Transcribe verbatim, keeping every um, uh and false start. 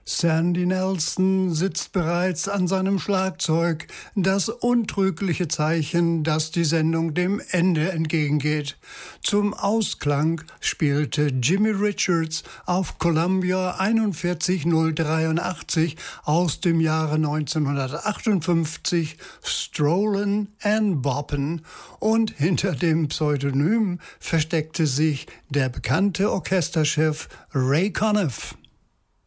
Sandy Nelson sitzt bereits an seinem Schlagzeug, das untrügliche Zeichen, dass die Sendung dem Ende entgegengeht. Zum Ausklang spielte Jimmy Richards auf Columbia einundvierzig null dreiundachtzig aus dem Jahre neunzehnhundertachtundfünfzig Strollin' and Boppin' und hinter dem Pseudonym versteckte sich der bekannte Orchesterchef Ray Conniff.